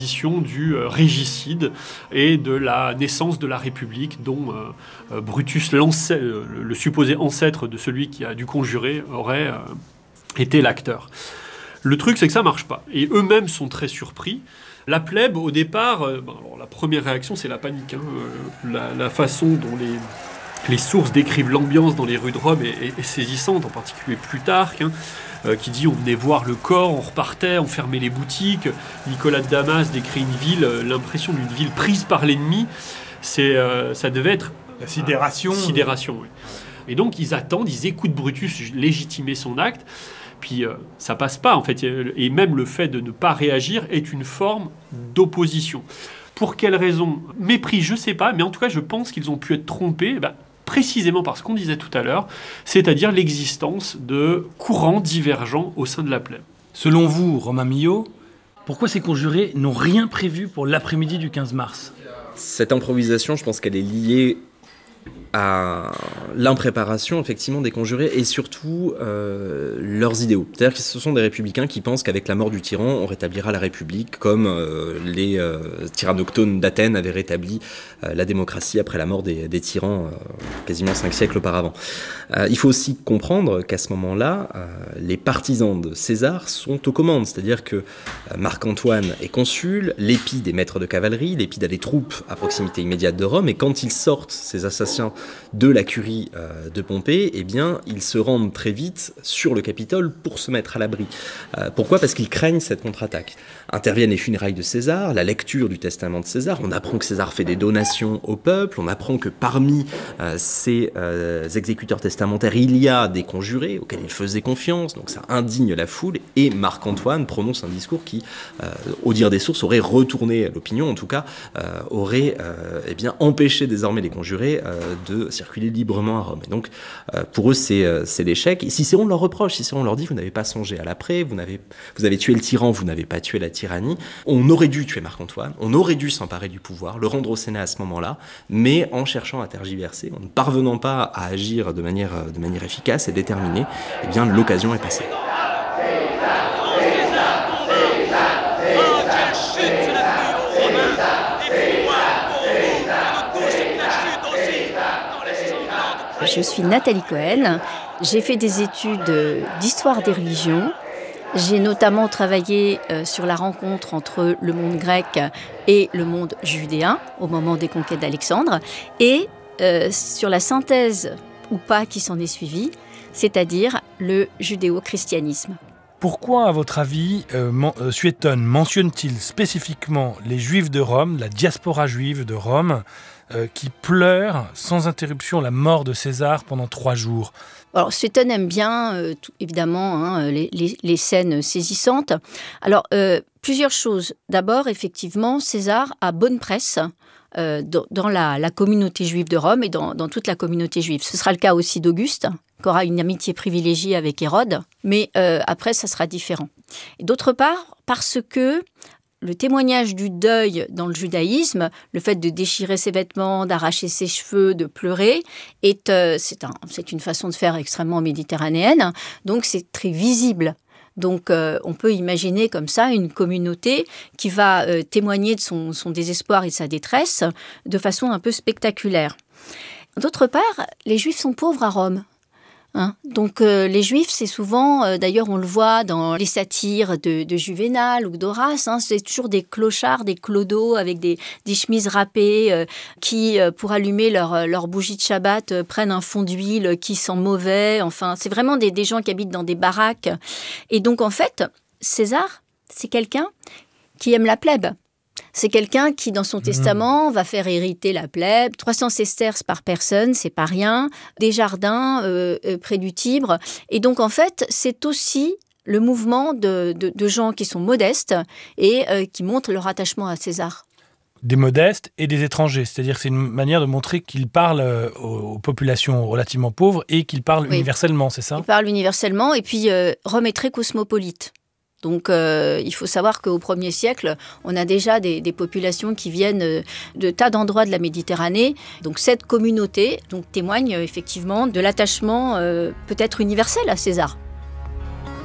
du régicide et de la naissance de la République dont Brutus, le supposé ancêtre de celui qui a dû conjurer, aurait été l'acteur. Le truc, c'est que ça marche pas. Et eux-mêmes sont très surpris. La plèbe, au départ, alors la première réaction, c'est la panique. La façon dont les sources décrivent l'ambiance dans les rues de Rome est saisissante, en particulier Plutarque, qui dit on venait voir le corps, on repartait, on fermait les boutiques. Nicolas de Damas décrit une ville, l'impression d'une ville prise par l'ennemi. Ça devait être... La sidération. Oui. Et donc ils attendent, ils écoutent Brutus légitimer son acte. Puis ça passe pas, en fait. Et même le fait de ne pas réagir est une forme d'opposition. Pour quelle raison ? Mépris, je sais pas, mais en tout cas, je pense qu'ils ont pu être trompés, précisément par ce qu'on disait tout à l'heure, c'est-à-dire l'existence de courants divergents au sein de la plèbe. Selon vous, Romain Millot, pourquoi ces conjurés n'ont rien prévu pour l'après-midi du 15 mars ? Cette improvisation, je pense qu'elle est liée à l'impréparation effectivement des conjurés et surtout leurs idéaux. C'est-à-dire que ce sont des républicains qui pensent qu'avec la mort du tyran, on rétablira la République comme les tyrannoctones d'Athènes avaient rétabli la démocratie après la mort des tyrans quasiment 5 siècles auparavant. Il faut aussi comprendre qu'à ce moment-là, les partisans de César sont aux commandes, c'est-à-dire que Marc-Antoine est consul, Lépide est maître de cavalerie, Lépide a des troupes à proximité immédiate de Rome, et quand ils sortent, ces assassins, de la curie de Pompée, eh bien, ils se rendent très vite sur le Capitole pour se mettre à l'abri. Pourquoi ? Parce qu'ils craignent cette contre-attaque. Interviennent les funérailles de César, la lecture du testament de César, on apprend que César fait des donations au peuple, on apprend que parmi ces exécuteurs testamentaires, il y a des conjurés auxquels il faisait confiance, donc ça indigne la foule, et Marc-Antoine prononce un discours qui, au dire des sources, aurait retourné l'opinion, en tout cas, aurait empêché désormais les conjurés de circuler librement à Rome. Et donc, pour eux, c'est l'échec. Et Cicéron leur reproche, Cicéron leur dit, vous n'avez pas songé à l'après, vous avez tué le tyran, vous n'avez pas tué la tyrannie. On aurait dû tuer Marc-Antoine, on aurait dû s'emparer du pouvoir, le rendre au Sénat à ce moment-là, mais en cherchant à tergiverser, en ne parvenant pas à agir de manière efficace et déterminée, eh bien, l'occasion est passée. Je suis Nathalie Cohen, j'ai fait des études d'histoire des religions. J'ai notamment travaillé sur la rencontre entre le monde grec et le monde judéen au moment des conquêtes d'Alexandre et sur la synthèse ou pas qui s'en est suivie, c'est-à-dire le judéo-christianisme. Pourquoi, à votre avis, Suétone mentionne-t-il spécifiquement les Juifs de Rome, la diaspora juive de Rome, qui pleurent sans interruption la mort de César pendant 3 jours ? Alors, Suétone aime bien, évidemment, les scènes saisissantes. Alors, plusieurs choses. D'abord, effectivement, César a bonne presse dans la communauté juive de Rome et dans toute la communauté juive. Ce sera le cas aussi d'Auguste, qui aura une amitié privilégiée avec Hérode, mais après, ça sera différent. Et d'autre part, parce que le témoignage du deuil dans le judaïsme, le fait de déchirer ses vêtements, d'arracher ses cheveux, de pleurer, c'est une façon de faire extrêmement méditerranéenne, donc c'est très visible. Donc on peut imaginer comme ça une communauté qui va témoigner de son désespoir et de sa détresse de façon un peu spectaculaire. D'autre part, les Juifs sont pauvres à Rome. Donc les Juifs, c'est souvent, d'ailleurs on le voit dans les satires de Juvénal ou d'Horace, c'est toujours des clochards, des clodos avec des chemises râpées qui, pour allumer leur bougie de Shabbat, prennent un fond d'huile qui sent mauvais. Enfin, c'est vraiment des gens qui habitent dans des baraques. Et donc en fait, César, c'est quelqu'un qui aime la plèbe. C'est quelqu'un qui, dans son testament, va faire hériter la plèbe. 300 sesterces par personne, c'est pas rien. Des jardins près du Tibre. Et donc, en fait, c'est aussi le mouvement de gens qui sont modestes et qui montrent leur attachement à César. Des modestes et des étrangers. C'est-à-dire que c'est une manière de montrer qu'il parle aux populations relativement pauvres et qu'il parle universellement, c'est ça ? Il parle universellement. Et puis, Rome est très cosmopolite. Donc, il faut savoir qu'au 1er siècle, on a déjà des populations qui viennent de tas d'endroits de la Méditerranée. Donc, cette communauté témoigne effectivement de l'attachement peut-être universel à César.